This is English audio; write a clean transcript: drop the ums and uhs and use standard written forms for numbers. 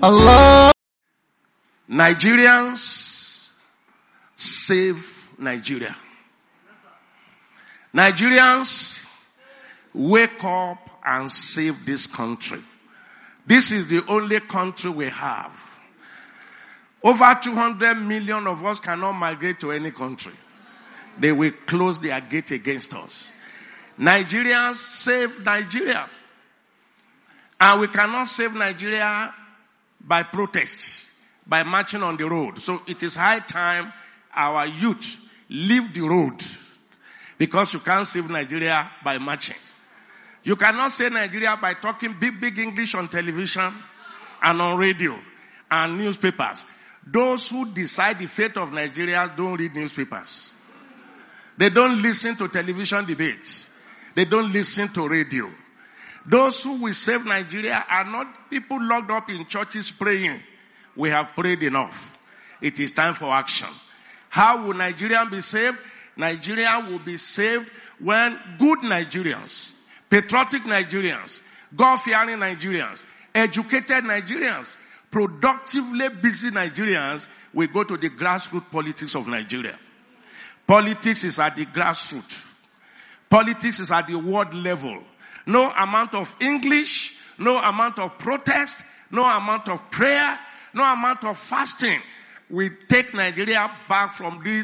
Allah. Nigerians, save Nigeria. Nigerians, wake up and save this country. This is the only country we have. Over 200 million of us cannot migrate to any country. They will close their gate against us. Nigerians, save Nigeria. And we cannot save Nigeria by protests, by marching on the road. So it is high time our youth leave the road, because you can't save Nigeria by marching. You cannot save Nigeria by talking big English on television and on radio and newspapers. Those who decide the fate of Nigeria don't read newspapers. They don't listen to television debates. They don't listen to radio. Those who will save Nigeria are not people locked up in churches praying. We have prayed enough. It is time for action. How will Nigeria be saved? Nigeria will be saved when good Nigerians, patriotic Nigerians, God-fearing Nigerians, educated Nigerians, productively busy Nigerians will go to the grassroots politics of Nigeria. Politics is at the grassroots. Politics is at the world level. No amount of English, no amount of protest, no amount of prayer, no amount of fasting will take Nigeria back from this